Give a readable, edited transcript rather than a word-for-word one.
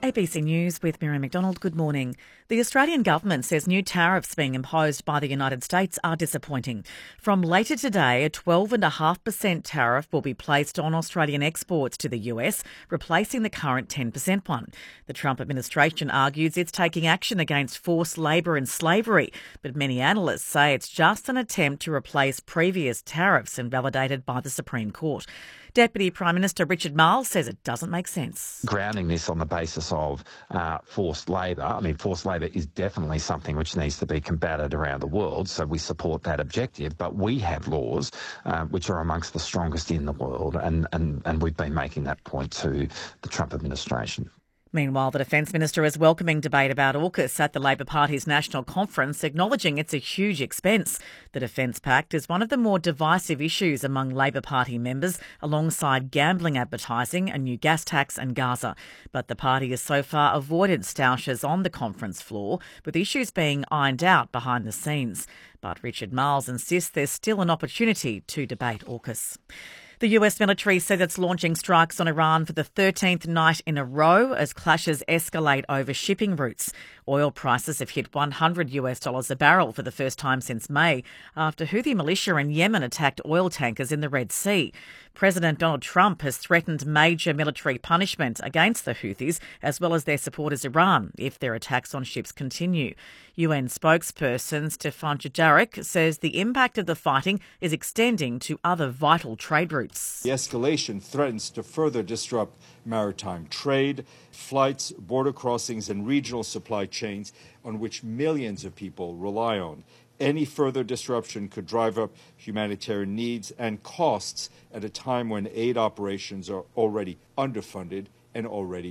ABC News with Miriam McDonald. Good morning. The Australian government says new tariffs being imposed by the United States are disappointing. From later today, a 12.5% tariff will be placed on Australian exports to the US, replacing the current 10% one. The Trump administration argues it's taking action against forced labour and slavery, but many analysts say it's just an attempt to replace previous tariffs invalidated by the Supreme Court. Deputy Prime Minister Richard Marles says it doesn't make sense. Grounding this on the basis of forced labour, forced labour is definitely something which needs to be combated around the world, so we support that objective. But we have laws which are amongst the strongest in the world, and we've been making that point to the Trump administration. Meanwhile, the Defence Minister is welcoming debate about AUKUS at the Labor Party's national conference, acknowledging it's a huge expense. The Defence Pact is one of the more divisive issues among Labor Party members, alongside gambling advertising, a new gas tax and Gaza. But the party has so far avoided stoushes on the conference floor, with issues being ironed out behind the scenes. But Richard Marles insists there's still an opportunity to debate AUKUS. The US military says it's launching strikes on Iran for the 13th night in a row as clashes escalate over shipping routes. Oil prices have hit $100 a barrel for the first time since May, after Houthi militia in Yemen attacked oil tankers in the Red Sea. President Donald Trump has threatened major military punishment against the Houthis, as well as their supporters Iran, if their attacks on ships continue. UN spokesperson Stefan Dujarric says the impact of the fighting is extending to other vital trade routes. The escalation threatens to further disrupt maritime trade, flights, border crossings and regional supply chains on which millions of people rely on. Any further disruption could drive up humanitarian needs and costs at a time when aid operations are already underfunded and already